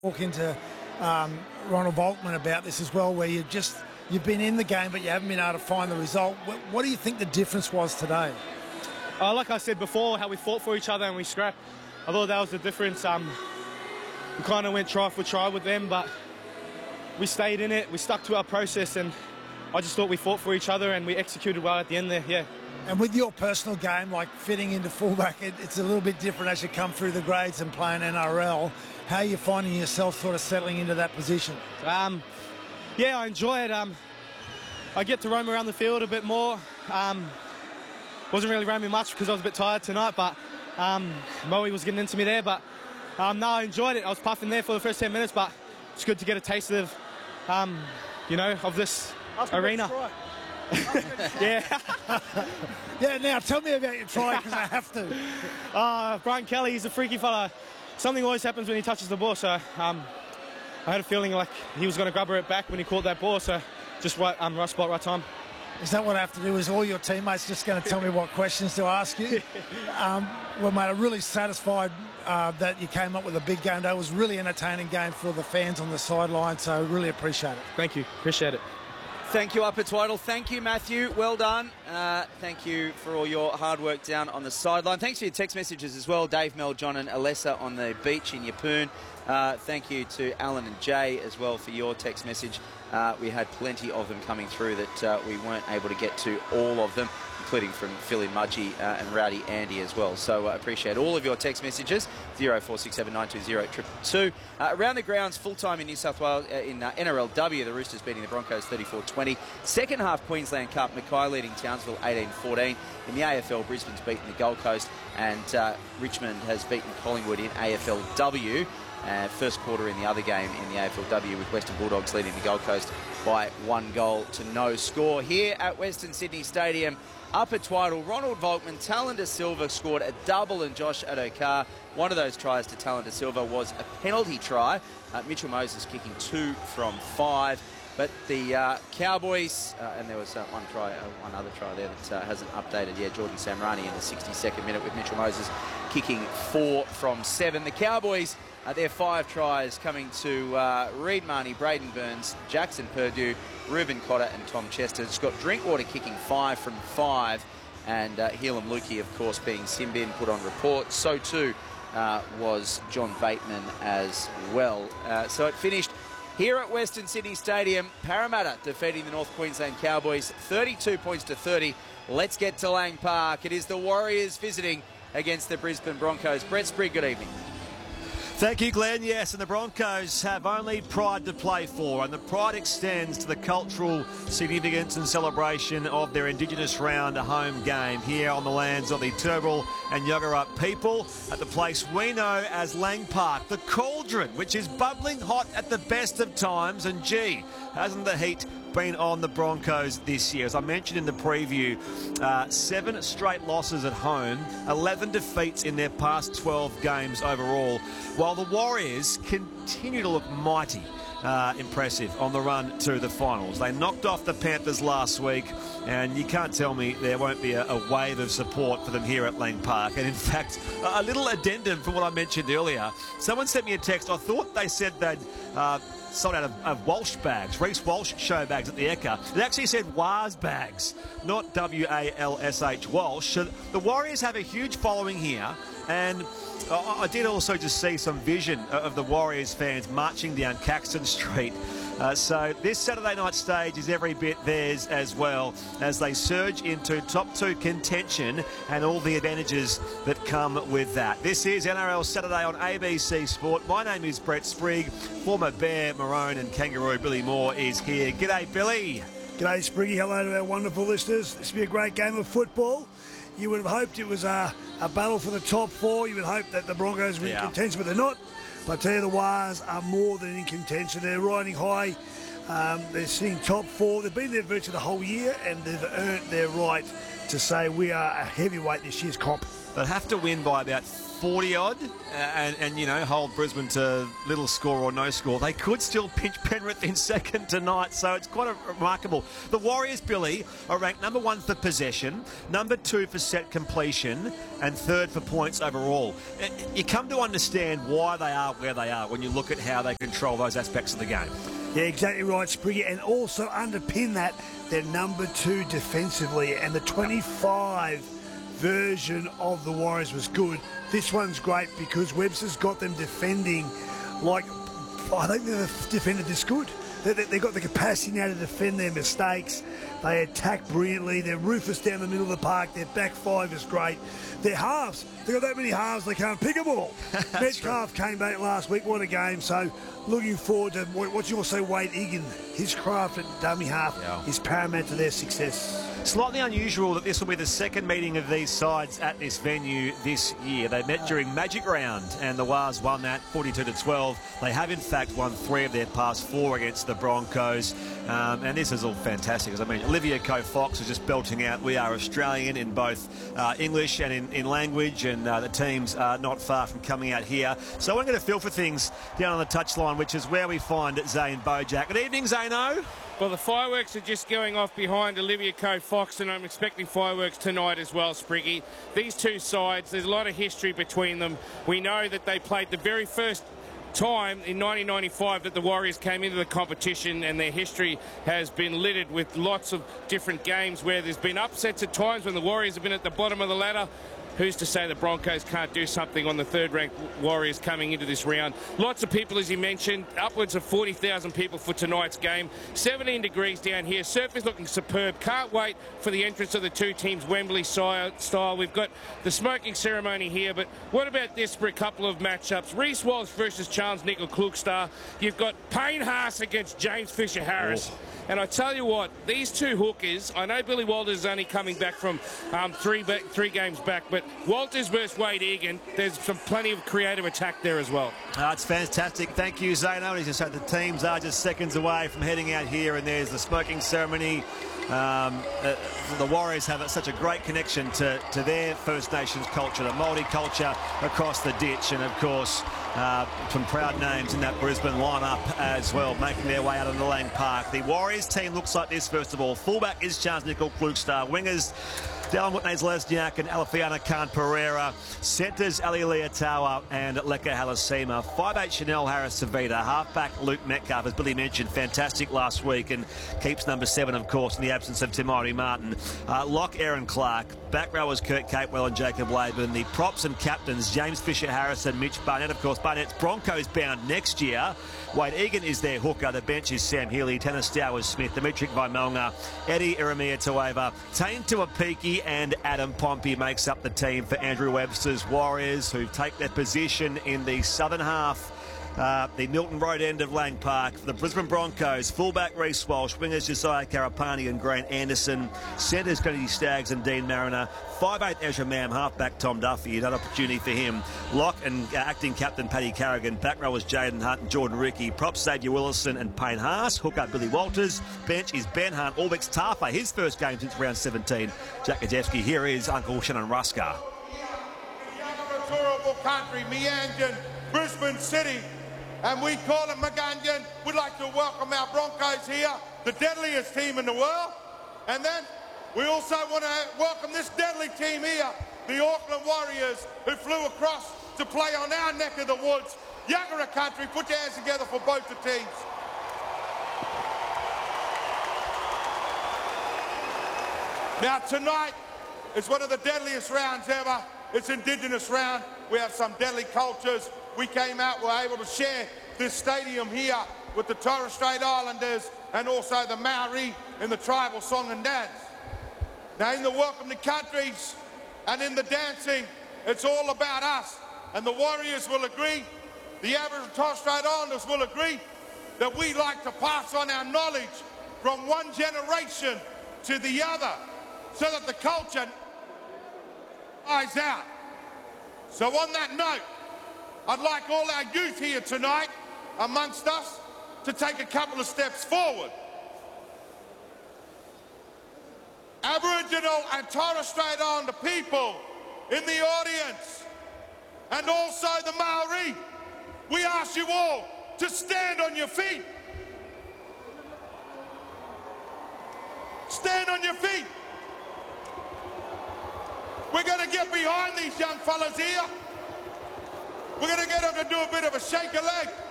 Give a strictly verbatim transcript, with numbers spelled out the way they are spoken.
talking to um, Ronald Volkman about this as well, where you just you've been in the game but you haven't been able to find the result. What, what do you think the difference was today? Uh, like I said before, how we fought for each other and we scrapped. I thought that was the difference. Um, we kind of went try for try with them, but we stayed in it. We stuck to our process, and I just thought we fought for each other and we executed well at the end there. Yeah. And with your personal game, like fitting into fullback, it, it's a little bit different as you come through the grades and play in N R L. How are you finding yourself sort of settling into that position? Um, yeah, I enjoy it. Um, I get to roam around the field a bit more. Um, wasn't really roaming much because I was a bit tired tonight, but um, Moe was getting into me there. But um, no, I enjoyed it. I was puffing there for the first ten minutes, but it's good to get a taste of, um, you know, of this arena. Yeah. Yeah, now tell me about your try, because I have to. Uh, Brian Kelly, he's a freaky fella. Something always happens when he touches the ball, so um, I had a feeling like he was going to grab her it back when he caught that ball, so just right, um, right spot, right time. Is that what I have to do? Is all your teammates just going to tell me what questions to ask you? um, well, mate, I'm really satisfied uh, that you came up with a big game. That was a really entertaining game for the fans on the sideline, so really appreciate it. Thank you. Appreciate it. Thank you, Upper Twiddle. Thank you, Matthew. Well done. Uh, thank you for all your hard work down on the sideline. Thanks for your text messages as well. Dave, Mel, John and Alessa on the beach in Yeppoon. Uh, thank you to Alan and Jay as well for your text message. Uh, we had plenty of them coming through that uh, we weren't able to get to all of them, including from Philly Mudgee uh, and Rowdy Andy as well. So I uh, appreciate all of your text messages. zero four six seven nine two zero two two two. Uh, around the grounds, full-time in New South Wales, uh, in uh, N R L W, the Roosters beating the Broncos thirty-four twenty. Second half Queensland Cup, Mackay leading Townsville eighteen fourteen. In the A F L, Brisbane's beaten the Gold Coast, and uh, Richmond has beaten Collingwood in A F L W. Uh, first quarter in the other game in the A F L W, with Western Bulldogs leading the Gold Coast by one goal to no score. Here at Western Sydney Stadium, Upper Twiddle, Ronald Volkman, Talon Da Silva scored a double, and Josh Adokar. One of those tries to Talon Da Silva was a penalty try. Uh, Mitchell Moses kicking two from five. But the uh, Cowboys, uh, and there was uh, one try, uh, one other try there that uh, hasn't updated yet. Jordan Samrani in the sixty-second minute, with Mitchell Moses kicking four from seven. The Cowboys, uh, their five tries coming to uh, Reid Marnie, Braden Burns, Jackson Purdue, Reuben Cotter and Tom Chester. Scott Drinkwater kicking five from five. And uh, Helam Lukey, of course, being sin-bin, put on report. So too uh, was John Bateman as well. Uh, so it finished here at Western Sydney Stadium. Parramatta defeating the North Queensland Cowboys thirty-two points to thirty. Let's get to Lang Park. It is the Warriors visiting against the Brisbane Broncos. Brett Sprigg, good evening. Thank you, Glenn. Yes, and the Broncos have only pride to play for, and the pride extends to the cultural significance and celebration of their Indigenous round home game here on the lands of the Turrbal and Yagara people at the place we know as Lang Park, the cauldron, which is bubbling hot at the best of times. And gee, hasn't the heat been on the Broncos this year? As I mentioned in the preview, uh, seven straight losses at home, eleven defeats in their past twelve games overall, while the Warriors continue to look mighty uh, impressive on the run to the finals. They knocked off the Panthers last week, and you can't tell me there won't be a, a wave of support for them here at Lang Park. And in fact, a, a little addendum from what I mentioned earlier. Someone sent me a text. I thought they said they'd uh, sold out of, of Walsh bags, Reece Walsh show bags at the Ekka. It actually said Waz bags, not W A L S H Walsh. So the Warriors have a huge following here, and I did also just see some vision of the Warriors fans marching down Caxton Street. Uh, so this Saturday night stage is every bit theirs as well, as they surge into top two contention and all the advantages that come with that. This is N R L Saturday on A B C Sport. My name is Brett Sprigg. Former Bear, Maroon and Kangaroo Billy Moore is here. G'day, Billy. G'day, Spriggy. Hello to our wonderful listeners. This will be a great game of football. You would have hoped it was a, a battle for the top four. You would hope that the Broncos were Yeah. in contention, but they're not. But I tell you, the Wars are more than in contention. They're riding high. Um, they're sitting top four. They've been there virtually the whole year, and they've earned their right to say we are a heavyweight this year's comp. They'd have to win by about forty odd uh, and, and, you know, hold Brisbane to little score or no score. They could still pinch Penrith in second tonight, so it's quite a, remarkable. The Warriors, Billy, are ranked number one for possession, number two for set completion, and third for points overall. You come to understand why they are where they are when you look at how they control those aspects of the game. Yeah, exactly right, Spriggy. And also underpin that, they're number two defensively, and the twenty-five version of the Warriors was good. This one's great because Webster's got them defending like, I think they've defended this good. They, they, they've got the capacity now to defend their mistakes. They attack brilliantly. They're ruthless down the middle of the park. Their back five is great. Their halves, they've got that many halves they can't pick them all. Metcalf came back last week. What a game. So looking forward to watching also Wade Egan. His craft at dummy half yeah. is paramount to their success. Slightly unusual that this will be the second meeting of these sides at this venue this year. They met during Magic Round and the Wars won that forty-two to twelve. They have in fact won three of their past four against the Broncos. Um, and this is all fantastic. As I mean, Olivia Coe-Fox is just belting out, we are Australian in both uh, English and in, in language, and uh, the teams are not far from coming out here. So I'm going to feel for things down on the touchline, which is where we find Zane Bojack. Good evening, Zano. Well, the fireworks are just going off behind Olivia Coe-Fox, and I'm expecting fireworks tonight as well, Spriggy. These two sides, there's a lot of history between them. We know that they played the very first time in nineteen ninety-five that the Warriors came into the competition, and their history has been littered with lots of different games where there's been upsets at times when the Warriors have been at the bottom of the ladder. Who's to say the Broncos can't do something on the third-ranked Warriors coming into this round? Lots of people, as you mentioned, upwards of forty thousand people for tonight's game. seventeen degrees down here. Surf is looking superb. Can't wait for the entrance of the two teams Wembley style. We've got the smoking ceremony here, but what about this for a couple of matchups? Reece Walsh versus Charles Nicoll-Klokstad. You've got Payne Haas against James Fisher-Harris. Oh. And I tell you what, these two hookers, I know Billy Walters is only coming back from um, three back, three games back, but Walters versus Wade Egan, there's some plenty of creative attack there as well. Uh, it's fantastic. Thank you, Zano. He just said the teams are just seconds away from heading out here, and there's the smoking ceremony. Um, uh, the Warriors have such a great connection to, to their First Nations culture, the Māori culture across the ditch, and of course uh, some proud names in that Brisbane lineup as well, making their way out of the Lang Park. The Warriors team looks like this, first of all. Fullback is Charles Nicoll-Klokstad. Wingers, Dylan Whitnays-Lesniak and Alafiana Khan-Pereira. Centres, Ali Leotawa and Leka Halasima. five eight Chanel Harris-Savita. Halfback Luke Metcalf, as Billy mentioned, fantastic last week and keeps number seven, of course, in the absence of Timari Martin. Uh, lock Aaron Clark. Back rowers Kurt Capewell and Jacob Laban. The props and captains, James Fisher-Harris and Mitch Barnett. Of course, Barnett's Broncos bound next year. Wade Egan is their hooker. The bench is Sam Healy, Tanner Stowers-Smith, Dimitri Vaimelga, Eddie Iramia Tueva, Tane Tuapiki and Adam Pompey makes up the team for Andrew Webster's Warriors, who take their position in the southern half, uh, the Milton Road end of Lang Park. For the Brisbane Broncos, fullback Reece Walsh, wingers Josiah Karapani and Grant Anderson, centres Kennedy Staggs and Dean Mariner, five eight Ezra Mam, halfback Tom Duffy, another opportunity for him. Lock and uh, acting captain Paddy Carrigan, back rowers Jaden Hunt and Jordan Ricky, props Xavier Willison and Payne Haas, hooker Billy Walters, bench is Ben Hunt, Ulrich Tafa, his first game since round seventeen. Jack Gajewski, here is Uncle Shannon Ruska. The adorable country, Meanjin, Brisbane City, and we call it Meganjin. We'd like to welcome our Broncos here, the deadliest team in the world. And then we also want to welcome this deadly team here, the Auckland Warriors, who flew across to play on our neck of the woods. Yagara country, put your hands together for both the teams. Now tonight is one of the deadliest rounds ever. It's Indigenous round. We have some deadly cultures. We came out, we were able to share this stadium here with the Torres Strait Islanders and also the Maori in the tribal song and dance. Now in the welcome to countries and in the dancing, it's all about us. And the Warriors will agree, the Aboriginal Torres Strait Islanders will agree, that we like to pass on our knowledge from one generation to the other so that the culture dies out. So on that note, I'd like all our youth here tonight, amongst us, to take a couple of steps forward. Aboriginal and Torres Strait Islander people in the audience, and also the Maori, we ask you all to stand on your feet. Stand on your feet. We're going to get behind these young fellas here. We're going to get them to do a bit of a shake a leg.